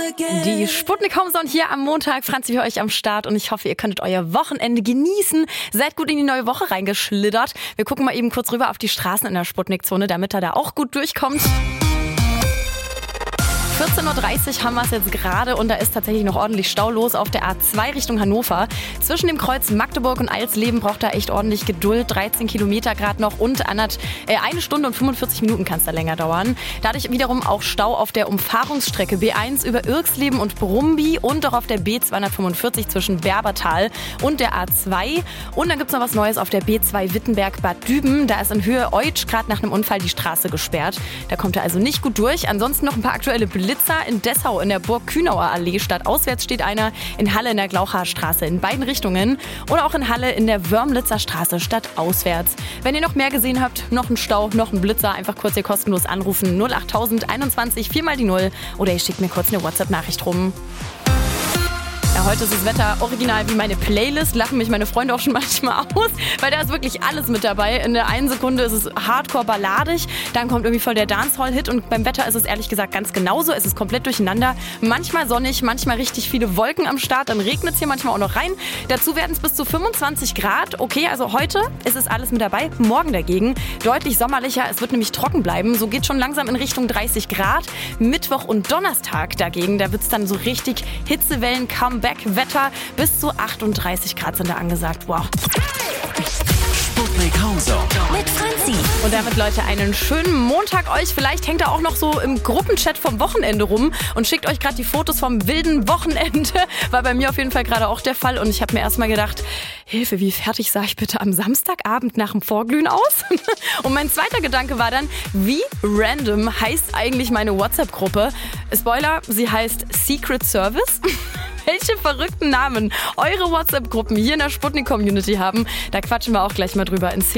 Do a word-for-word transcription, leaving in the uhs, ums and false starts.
Die Sputnik Homezone hier am Montag. Franzi für euch am Start und ich hoffe, ihr könntet euer Wochenende genießen. Seid gut in die neue Woche reingeschlittert. Wir gucken mal eben kurz rüber auf die Straßen in der Sputnik-Zone, damit er da auch gut durchkommt. vierzehn Uhr dreißig haben wir es jetzt gerade und da ist tatsächlich noch ordentlich Stau los auf der A zwei Richtung Hannover. Zwischen dem Kreuz Magdeburg und Eilsleben braucht da echt ordentlich Geduld. dreizehn Kilometer gerade noch und anderth- äh, eine Stunde und fünfundvierzig Minuten kann es da länger dauern. Dadurch wiederum auch Stau auf der Umfahrungsstrecke B eins über Irksleben und Brumby und auch auf der B zweihundertfünfundvierzig zwischen Berbertal und der A zwei. Und dann gibt es noch was Neues auf der B zwei Wittenberg-Bad Düben. Da ist in Höhe Eutsch gerade nach einem Unfall die Straße gesperrt. Da kommt er also nicht gut durch. Ansonsten noch ein paar aktuelle Blitzer in Dessau in der Burg-Kühnauer Allee. Stadtauswärts steht einer, in Halle in der Glaucher Straße in beiden Richtungen oder auch in Halle in der Wörmlitzer Straße stadtauswärts. Wenn ihr noch mehr gesehen habt, noch ein Stau, noch ein Blitzer, einfach kurz hier kostenlos anrufen. null achttausend einundzwanzig vier mal die null oder ihr schickt mir kurz eine WhatsApp-Nachricht rum. Ja, heute ist das Wetter original wie meine Playlist. Lachen mich meine Freunde auch schon manchmal aus, weil da ist wirklich alles mit dabei. In der einen Sekunde ist es hardcore-balladig, dann kommt irgendwie voll der Dancehall-Hit und beim Wetter ist es ehrlich gesagt ganz genauso. Es ist komplett durcheinander. Manchmal sonnig, manchmal richtig viele Wolken am Start, dann regnet es hier manchmal auch noch rein. Dazu werden es bis zu fünfundzwanzig Grad. Okay, also heute ist es alles mit dabei, morgen dagegen deutlich sommerlicher. Es wird nämlich trocken bleiben. So geht schon langsam in Richtung dreißig Grad. Mittwoch und Donnerstag dagegen, da wird es dann so richtig Hitzewellen, Comeback-Wetter. Bis zu achtunddreißig Grad sind da angesagt. Wow. Sputnik Homezone mit Franzi. Und damit, Leute, einen schönen Montag euch. Vielleicht hängt ihr auch noch so im Gruppenchat vom Wochenende rum und schickt euch gerade die Fotos vom wilden Wochenende. War bei mir auf jeden Fall gerade auch der Fall. Und ich habe mir erstmal gedacht, Hilfe, wie fertig sah ich bitte am Samstagabend nach dem Vorglühen aus? Und mein zweiter Gedanke war dann, wie random heißt eigentlich meine WhatsApp-Gruppe? Spoiler, sie heißt Secret Service. Welche verrückten Namen eure WhatsApp-Gruppen hier in der Sputnik-Community haben, da quatschen wir auch gleich mal drüber in